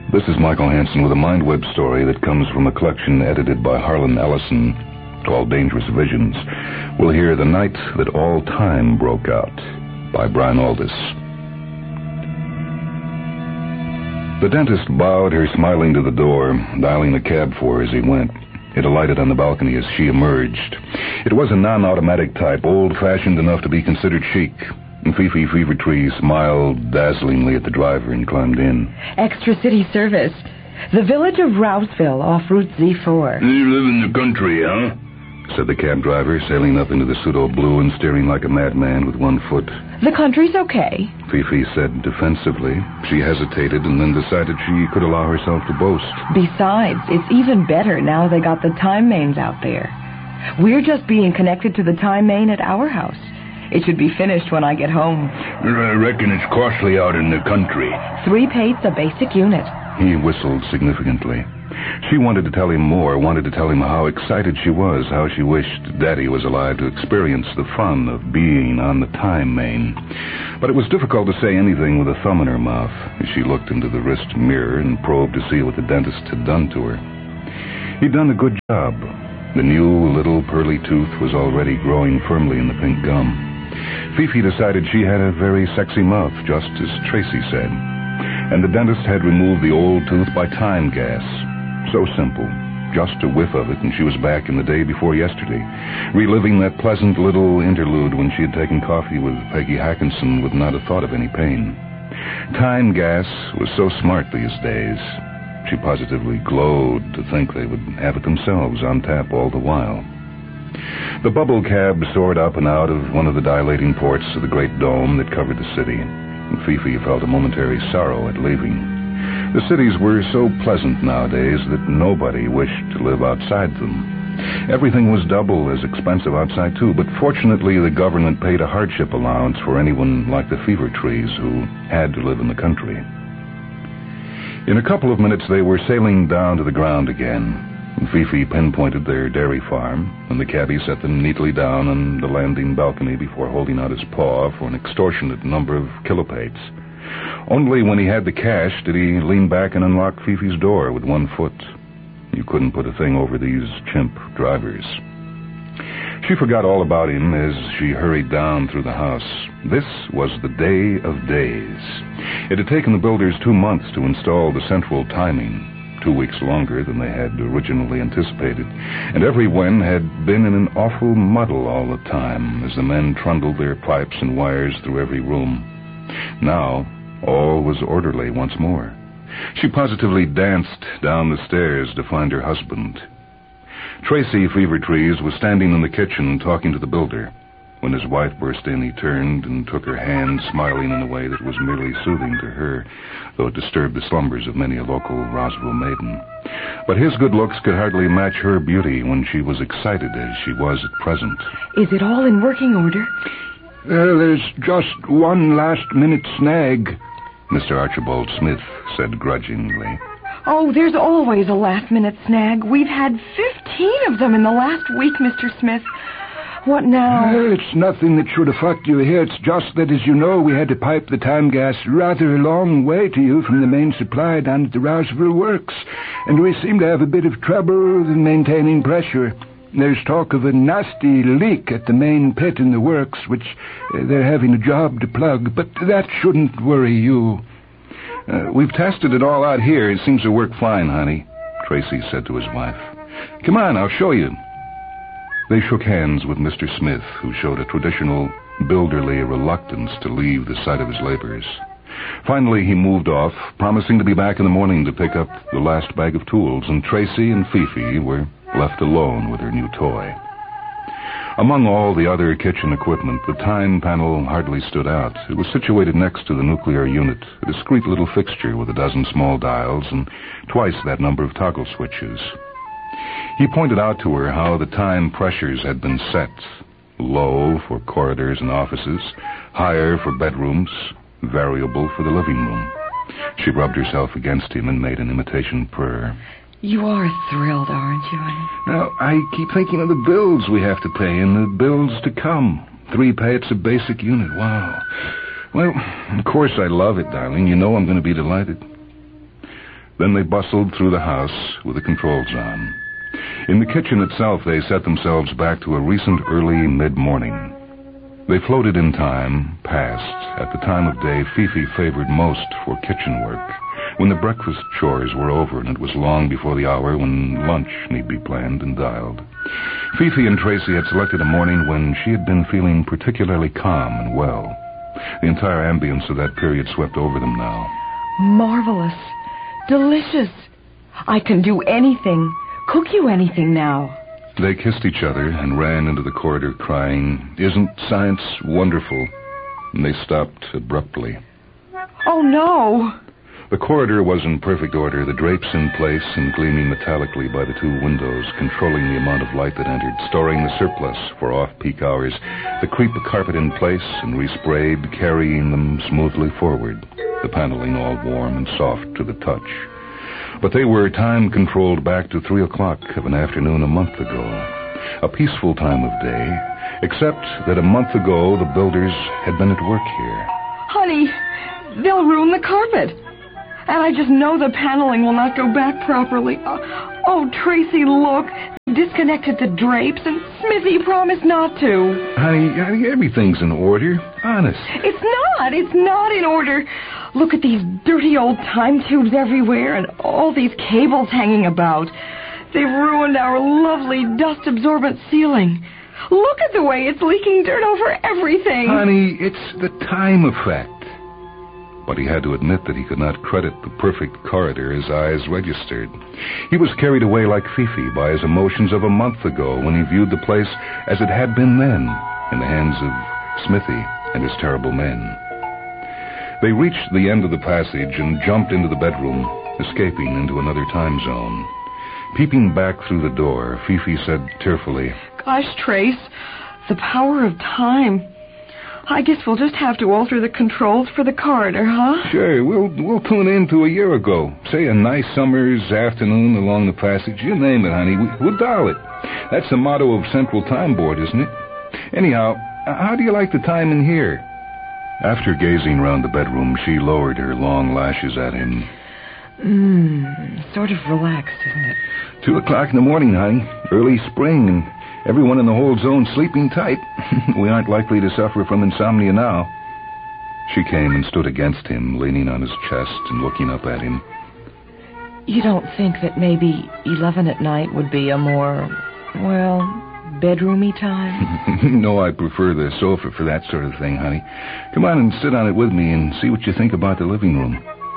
This is Michael Hansen with a Mindweb story that comes from a collection edited by Harlan Ellison called Dangerous Visions. We'll hear The Night That All Time Broke Out by Brian Aldiss. The dentist bowed her smiling to the door, dialing the cab for her as he went. It alighted on the balcony as she emerged. It was a non-automatic type, old-fashioned enough to be considered chic. Fifi Fevertree smiled dazzlingly at the driver and climbed in. Extra city service. The village of Rouseville off Route Z4. You live in the country, huh? Said the cab driver, sailing up into the pseudo-blue and steering like a madman with one foot. The country's okay. Fifi said defensively. She hesitated and then decided she could allow herself to boast. Besides, it's even better now they got the time mains out there. We're just being connected to the time main at our house. It should be finished when I get home. I reckon it's costly out in the country. 3 pates a basic unit. He whistled significantly. She wanted to tell him more, wanted to tell him how excited she was, how she wished Daddy was alive to experience the fun of being on the time main. But it was difficult to say anything with a thumb in her mouth as she looked into the wrist mirror and probed to see what the dentist had done to her. He'd done a good job. The new little pearly tooth was already growing firmly in the pink gum. Fifi decided she had a very sexy mouth, just as Tracy said. And the dentist had removed the old tooth by time gas. So simple. Just a whiff of it, and she was back in the day before yesterday, reliving that pleasant little interlude when she had taken coffee with Peggy Hackinson with not a thought of any pain. Time gas was so smart these days. She positively glowed to think they would have it themselves on tap all the while. The bubble cab soared up and out of one of the dilating ports of the great dome that covered the city, and Fifi felt a momentary sorrow at leaving. The cities were so pleasant nowadays that nobody wished to live outside them. Everything was double as expensive outside, too, but fortunately the government paid a hardship allowance for anyone like the Fevertrees who had to live in the country. In a couple of minutes they were sailing down to the ground again. Fifi pinpointed their dairy farm, and the cabbie set them neatly down on the landing balcony before holding out his paw for an extortionate number of kilopates. Only when he had the cash did he lean back and unlock Fifi's door with one foot. You couldn't put a thing over these chimp drivers. She forgot all about him as she hurried down through the house. This was the day of days. It had taken the builders 2 months to install the central timing, 2 weeks longer than they had originally anticipated, and every one had been in an awful muddle all the time as the men trundled their pipes and wires through every room. Now, all was orderly once more. She positively danced down the stairs to find her husband. Tracy Fevertrees was standing in the kitchen talking to the builder. When his wife burst in, he turned and took her hand, smiling in a way that was merely soothing to her, though it disturbed the slumbers of many a local Roswell maiden. But his good looks could hardly match her beauty when she was excited as she was at present. Is it all in working order? There's just one last-minute snag, Mr. Archibald Smith said grudgingly. Oh, there's always a last-minute snag. We've had 15 of them in the last week, Mr. Smith. What now? It's nothing that should affect you here. It's just that, as you know, we had to pipe the time gas rather a long way to you from the main supply down at the Rouseville Works, and we seem to have a bit of trouble in maintaining pressure. There's talk of a nasty leak at the main pit in the works, which they're having a job to plug, but that shouldn't worry you. We've tested it all out here. It seems to work fine, honey, Tracy said to his wife. Come on, I'll show you. They shook hands with Mr. Smith, who showed a traditional builderly reluctance to leave the site of his labors. Finally, he moved off, promising to be back in the morning to pick up the last bag of tools, and Tracy and Fifi were left alone with her new toy. Among all the other kitchen equipment, the time panel hardly stood out. It was situated next to the nuclear unit, a discreet little fixture with a dozen small dials and twice that number of toggle switches. He pointed out to her how the time pressures had been set, low for corridors and offices, higher for bedrooms, variable for the living room. She rubbed herself against him and made an imitation purr. You are thrilled, aren't you, honey? Now, I keep thinking of the bills we have to pay and the bills to come. 3 pates a basic unit. Wow. Well, of course I love it, darling. You know I'm going to be delighted. Then they bustled through the house with the controls on. In the kitchen itself, they set themselves back to a recent early mid-morning. They floated in time, past, at the time of day Fifi favored most for kitchen work, when the breakfast chores were over and it was long before the hour when lunch need be planned and dialed. Fifi and Tracy had selected a morning when she had been feeling particularly calm and well. The entire ambience of that period swept over them now. Marvelous. Delicious. I can do anything. Cook you anything now. They kissed each other and ran into the corridor crying, "Isn't science wonderful?" And they stopped abruptly. Oh, no. The corridor was in perfect order, the drapes in place and gleaming metallically by the two windows, controlling the amount of light that entered, storing the surplus for off-peak hours, the crepe carpet in place and resprayed, carrying them smoothly forward, the paneling all warm and soft to the touch. But they were time-controlled back to 3 o'clock of an afternoon a month ago. A peaceful time of day, except that a month ago the builders had been at work here. Honey, they'll ruin the carpet. And I just know the paneling will not go back properly. Oh, Tracy, look. Disconnected the drapes, and Smithy promised not to. Honey, everything's in order. Honest. It's not in order. Look at these dirty old time tubes everywhere and all these cables hanging about. They've ruined our lovely dust-absorbent ceiling. Look at the way it's leaking dirt over everything. Honey, it's the time effect. But he had to admit that he could not credit the perfect corridor his eyes registered. He was carried away like Fifi by his emotions of a month ago when he viewed the place as it had been then, in the hands of Smithy and his terrible men. They reached the end of the passage and jumped into the bedroom, escaping into another time zone. Peeping back through the door, Fifi said tearfully, "Gosh, Trace, the power of time. I guess we'll just have to alter the controls for the corridor, huh?" Sure, we'll tune in to a year ago. Say a nice summer's afternoon along the passage. You name it, honey. We'll dial it. That's the motto of Central Time Board, isn't it? Anyhow, how do you like the time in here? After gazing round the bedroom, she lowered her long lashes at him. Sort of relaxed, isn't it? 2 o'clock in the morning, honey. Early spring, and everyone in the whole zone sleeping tight. We aren't likely to suffer from insomnia now. She came and stood against him, leaning on his chest and looking up at him. You don't think that maybe 11 at night would be a more, well, bedroomy time? No, I prefer the sofa for that sort of thing, honey. Come on and sit on it with me and see what you think about the living room.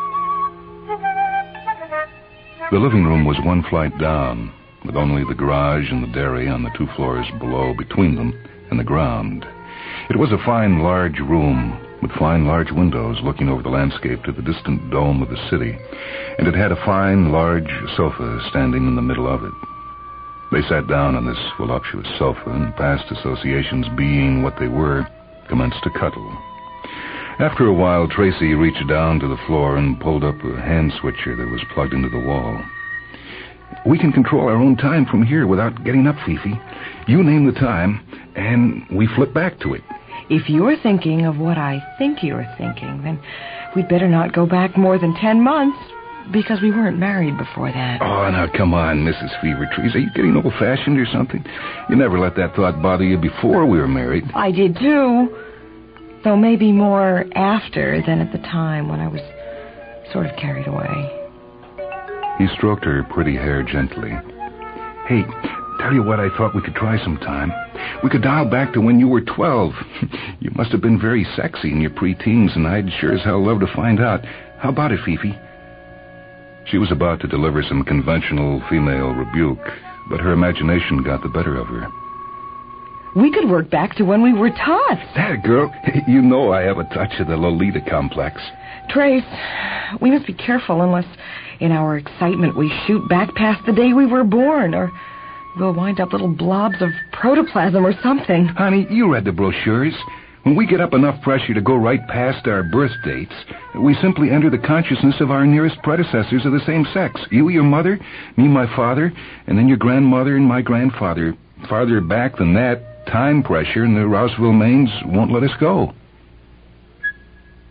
The living room was one flight down, with only the garage and the dairy on the 2 floors below between them and the ground. It was a fine, large room with fine, large windows looking over the landscape to the distant dome of the city, and it had a fine, large sofa standing in the middle of it. They sat down on this voluptuous sofa, and past associations being what they were, commenced to cuddle. After a while, Tracy reached down to the floor and pulled up a hand switcher that was plugged into the wall. We can control our own time from here without getting up, Fifi. You name the time, and we flip back to it. If you're thinking of what I think you're thinking, then we'd better not go back more than 10 months, because we weren't married before that. Oh, now, come on, Mrs. Fevertrees. Are you getting old-fashioned or something? You never let that thought bother you before we were married. I did, too. Though maybe more after than at the time when I was sort of carried away. He stroked her pretty hair gently. Hey, tell you what I thought we could try sometime. We could dial back to when you were 12. You must have been very sexy in your preteens, and I'd sure as hell love to find out. How about it, Fifi? She was about to deliver some conventional female rebuke, but her imagination got the better of her. We could work back to when we were tots. That girl, you know I have a touch of the Lolita complex. Trace, we must be careful unless in our excitement we shoot back past the day we were born, or we'll wind up little blobs of protoplasm or something. Honey, you read the brochures. When we get up enough pressure to go right past our birth dates, we simply enter the consciousness of our nearest predecessors of the same sex. You, your mother, me, my father, and then your grandmother and my grandfather. Farther back than that, time pressure and the Rossville Mains won't let us go.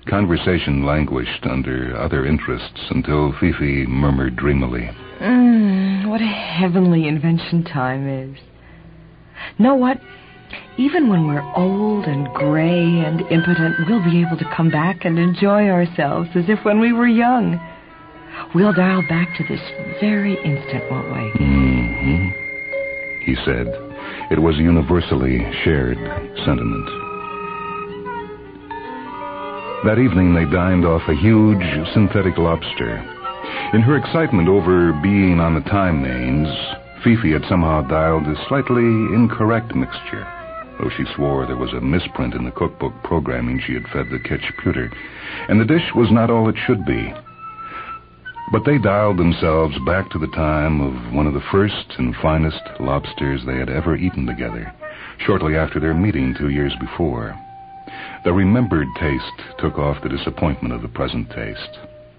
Conversation languished under other interests until Fifi murmured dreamily, What a heavenly invention time is. Know what? Even when we're old and gray and impotent, we'll be able to come back and enjoy ourselves as if when we were young. We'll dial back to this very instant, won't we? Mm-hmm, he said. It was a universally shared sentiment. That evening they dined off a huge synthetic lobster. In her excitement over being on the time mains, Fifi had somehow dialed a slightly incorrect mixture, though she swore there was a misprint in the cookbook programming she had fed the kitch-pewter, and the dish was not all it should be. But they dialed themselves back to the time of one of the first and finest lobsters they had ever eaten together, shortly after their meeting 2 years before. The remembered taste took off the disappointment of the present taste.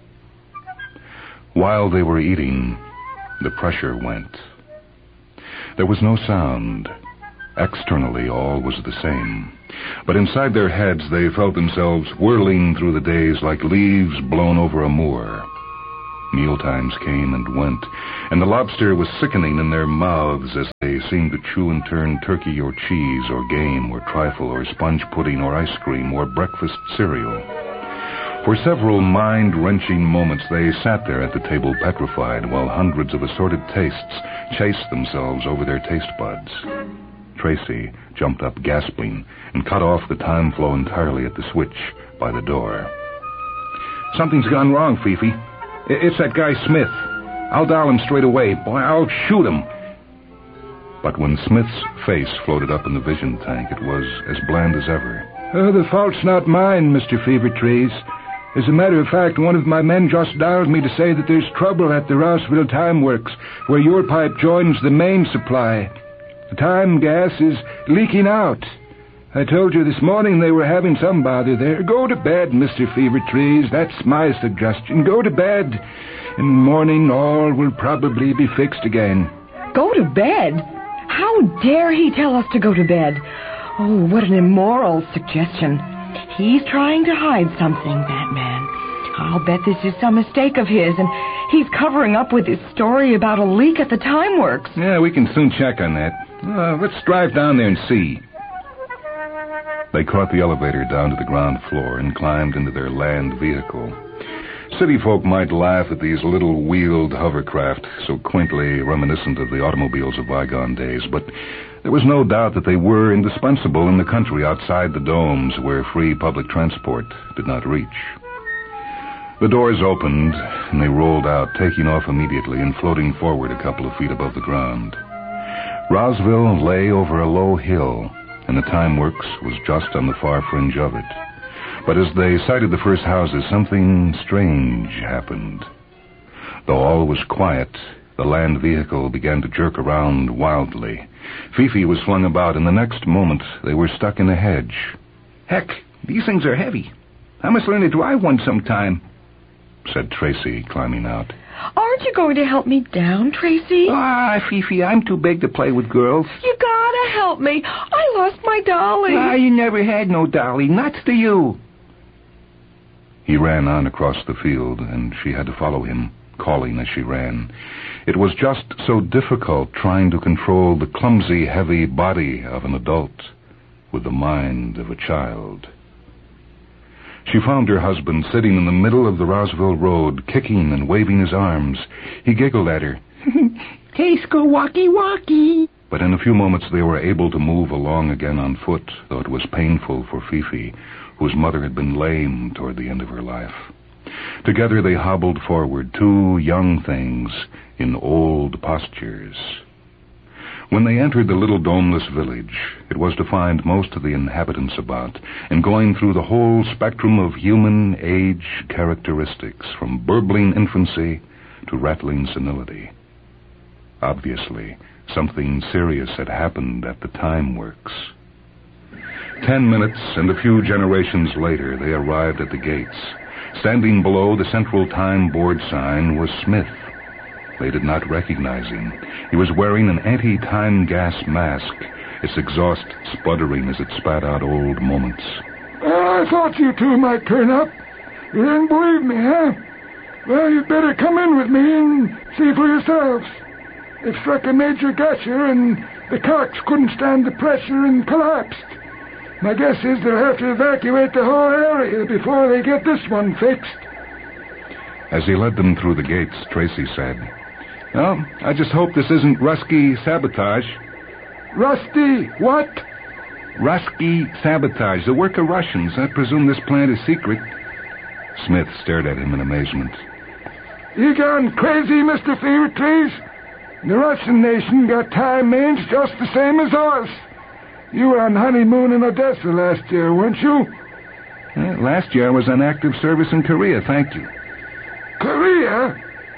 While they were eating, the pressure went. There was no sound. Externally, all was the same. But inside their heads, they felt themselves whirling through the days like leaves blown over a moor. Mealtimes came and went, and the lobster was sickening in their mouths as they seemed to chew in turn turkey or cheese or game or trifle or sponge pudding or ice cream or breakfast cereal. For several mind-wrenching moments they sat there at the table petrified while hundreds of assorted tastes chased themselves over their taste buds. Tracy jumped up gasping and cut off the time flow entirely at the switch by the door. Something's gone wrong, Fifi. It's that guy Smith. I'll dial him straight away. Boy, I'll shoot him. But when Smith's face floated up in the vision tank, it was as bland as ever. The fault's not mine, Mr. Fevertrees. As a matter of fact, one of my men just dialed me to say that there's trouble at the Rossville Time Works, where your pipe joins the main supply. The time gas is leaking out. I told you this morning they were having some bother there. Go to bed, Mr. Fevertrees. That's my suggestion. Go to bed. In the morning, all will probably be fixed again. Go to bed? How dare he tell us to go to bed? Oh, what an immoral suggestion. He's trying to hide something, that man. I'll bet this is some mistake of his, and he's covering up with his story about a leak at the Time Works. Yeah, we can soon check on that. Let's drive down there and see. They caught the elevator down to the ground floor and climbed into their land vehicle. City folk might laugh at these little wheeled hovercraft, so quaintly reminiscent of the automobiles of bygone days, but there was no doubt that they were indispensable in the country outside the domes where free public transport did not reach. The doors opened, and they rolled out, taking off immediately and floating forward a couple of feet above the ground. Rosville lay over a low hill, and the Time Works was just on the far fringe of it. But as they sighted the first houses, something strange happened. Though all was quiet, the land vehicle began to jerk around wildly. Fifi was flung about, and the next moment they were stuck in a hedge. Heck, these things are heavy. I must learn to drive one sometime, said Tracy, climbing out. Aren't you going to help me down, Tracy? Fifi, I'm too big to play with girls. You gotta help me. I lost my dolly. You never had no dolly. Nuts to you. He ran on across the field, and she had to follow him, calling as she ran. It was just so difficult trying to control the clumsy, heavy body of an adult with the mind of a child. She found her husband sitting in the middle of the Rosville Road, kicking and waving his arms. He giggled at her. Casco walkie-walkie. But in a few moments they were able to move along again on foot, though it was painful for Fifi, whose mother had been lame toward the end of her life. Together they hobbled forward, two young things in old postures. When they entered the little domeless village, it was to find most of the inhabitants about, and going through the whole spectrum of human age characteristics, from burbling infancy to rattling senility. Obviously, something serious had happened at the Time Works. 10 minutes and a few generations later, they arrived at the gates. Standing below the Central Time Board sign was Smith. They did not recognize him. He was wearing an anti-time gas mask, its exhaust sputtering as it spat out old moments. Well, I thought you two might turn up. You didn't believe me, huh? Well, you'd better come in with me and see for yourselves. It struck a major gusher, and the cocks couldn't stand the pressure and collapsed. My guess is they'll have to evacuate the whole area before they get this one fixed. As he led them through the gates, Tracy said, "Well, I just hope this isn't Ruski sabotage." Rusty, what? Ruski sabotage. The work of Russians. I presume this plant is secret. Smith stared at him in amazement. You gone crazy, Mr. Fevertrees? The Russian nation got time mains just the same as us. You were on honeymoon in Odessa last year, weren't you? Last year I was on active service in Korea, thank you. Korea?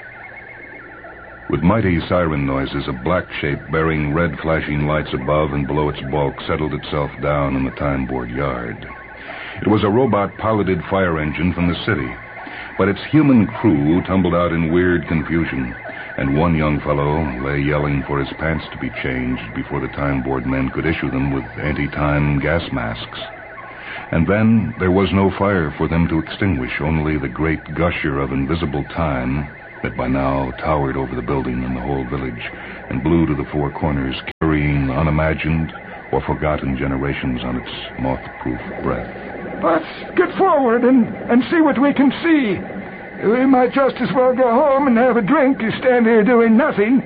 With mighty siren noises, a black shape bearing red flashing lights above and below its bulk settled itself down in the Time Board yard. It was a robot-piloted fire engine from the city, but its human crew tumbled out in weird confusion, and one young fellow lay yelling for his pants to be changed before the Time Board men could issue them with anti-time gas masks. And then there was no fire for them to extinguish, only the great gusher of invisible time that by now towered over the building and the whole village and blew to the four corners, carrying unimagined or forgotten generations on its moth-proof breath. Let's get forward and see what we can see. We might just as well go home and have a drink as stand here doing nothing.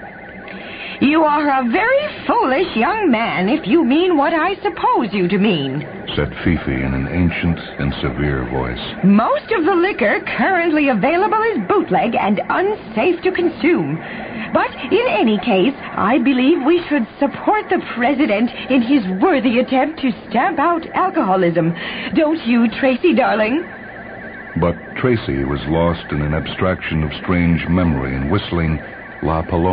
You are a very foolish young man, if you mean what I suppose you to mean, said Fifi in an ancient and severe voice. Most of the liquor currently available is bootleg and unsafe to consume. But in any case, I believe we should support the president in his worthy attempt to stamp out alcoholism. Don't you, Tracy, darling? But Tracy was lost in an abstraction of strange memory and whistling La Paloma.